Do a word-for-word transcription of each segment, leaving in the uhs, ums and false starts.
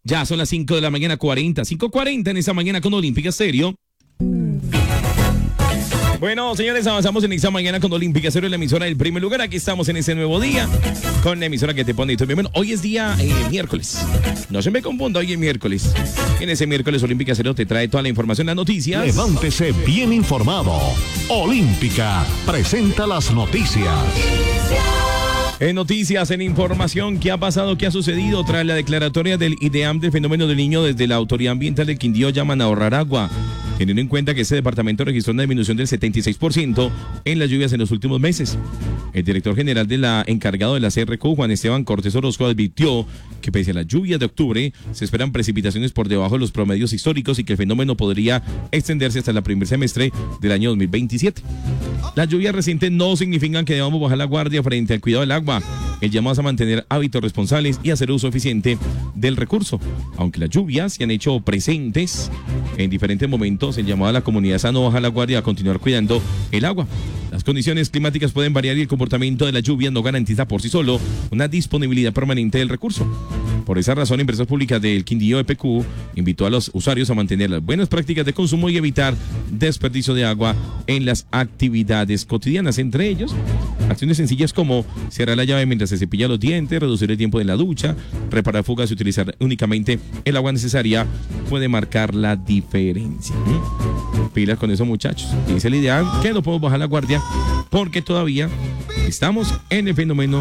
Ya son las cinco de la mañana, cuarenta, cinco cuarenta en esa mañana con Olímpica Stereo. Bueno, señores, avanzamos en esta mañana con Olímpica Stereo, la emisora del primer lugar. Aquí estamos en ese nuevo día con la emisora que te pone todo bien. Bueno, hoy es día eh, miércoles. No se me confunda, hoy es miércoles. En ese miércoles Olímpica Stereo te trae toda la información, las noticias. Levántese bien informado. Olímpica presenta las noticias. En noticias, en información, ¿qué ha pasado, qué ha sucedido tras la declaratoria del IDEAM del fenómeno del niño? Desde la Autoridad Ambiental del Quindío llaman a ahorrar agua, teniendo en cuenta que ese departamento registró una disminución del setenta y seis por ciento en las lluvias en los últimos meses. El director general de la encargado de la C R Q, Juan Esteban Cortés Orozco, advirtió que pese a las lluvias de octubre, se esperan precipitaciones por debajo de los promedios históricos y que el fenómeno podría extenderse hasta el primer semestre del año dos mil veintisiete. Las lluvias recientes no significan que debamos bajar la guardia frente al cuidado del agua. El llamado es a mantener hábitos responsables y hacer uso eficiente del recurso. Aunque las lluvias se han hecho presentes en diferentes momentos, el llamado a la comunidad es a no bajar la guardia y a continuar cuidando el agua. Las condiciones climáticas pueden variar y el comportamiento de la lluvia no garantiza por sí solo una disponibilidad permanente del recurso. Por esa razón, Empresas Públicas del Quindío E P Q invitó a los usuarios a mantener las buenas prácticas de consumo y evitar desperdicio de agua en las actividades cotidianas. Entre ellos, acciones sencillas como cerrar la llave mientras se cepilla los dientes, reducir el tiempo de la ducha, reparar fugas y utilizar únicamente el agua necesaria puede marcar la diferencia. ¿Mm? Pilas con eso, muchachos. Dice el ideal que no podemos bajar la guardia porque todavía estamos en el fenómeno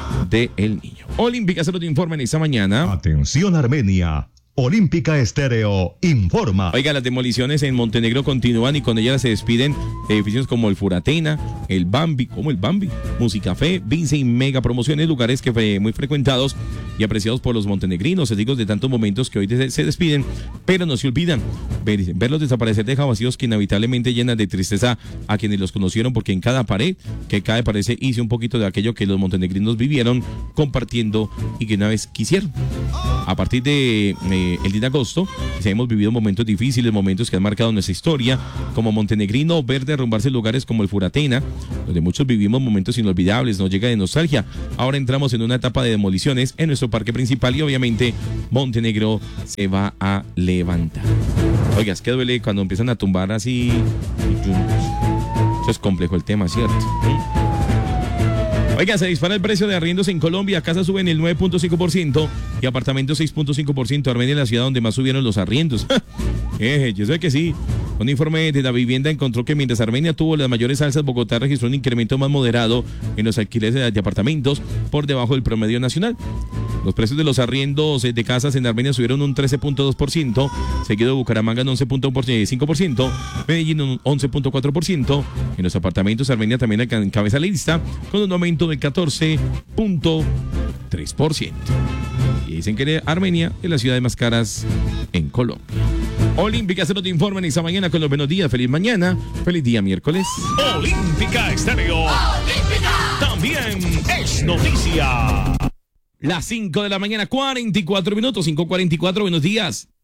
del niño. Olímpica se lo informa en esta mañana. Atención, Armenia. Olímpica Estéreo informa. Oiga, las demoliciones en Montenegro continúan y con ellas se despiden edificios como el Furatena, el Bambi, como el Bambi, Musicafé, Vince y Mega Promociones, lugares que fue muy frecuentados y apreciados por los montenegrinos, testigos de tantos momentos que hoy se despiden, pero no se olvidan. Ver, verlos desaparecer deja vacíos que inevitablemente llenan de tristeza a quienes los conocieron, porque en cada pared que cae parece hice un poquito de aquello que los montenegrinos vivieron compartiendo y que una vez quisieron. A partir de eh, el diez de agosto, si hemos vivido momentos difíciles, momentos que han marcado nuestra historia. Como montenegrino, ver derrumbarse lugares como el Furatena, donde muchos vivimos momentos inolvidables, nos llega de nostalgia. Ahora entramos en una etapa de demoliciones en nuestro parque principal y obviamente Montenegro se va a levantar. Oiga, es que duele cuando empiezan a tumbar así. Eso es complejo el tema, ¿cierto? ¿Mm? Oiga, se dispara el precio de arriendos en Colombia. Casas suben el nueve punto cinco por ciento y apartamentos seis punto cinco por ciento. Armenia es la ciudad donde más subieron los arriendos. eh, yo sé que sí. Un informe de la vivienda encontró que mientras Armenia tuvo las mayores alzas, Bogotá registró un incremento más moderado en los alquileres de apartamentos por debajo del promedio nacional. Los precios de los arriendos de casas en Armenia subieron un trece punto dos por ciento, seguido de Bucaramanga en once punto cinco por ciento, Medellín un once punto cuatro por ciento. En los apartamentos, Armenia también encabeza la lista con un aumento del catorce punto tres por ciento. Y dicen que Armenia es la ciudad más caras en Colombia. Olímpica se nos informa en esta mañana con los buenos días. Feliz mañana, feliz día miércoles. Olímpica Estéreo. Olímpica también es noticia. Las cinco de la mañana, cuarenta y cuatro minutos, cinco cuarenta y cuatro, buenos días.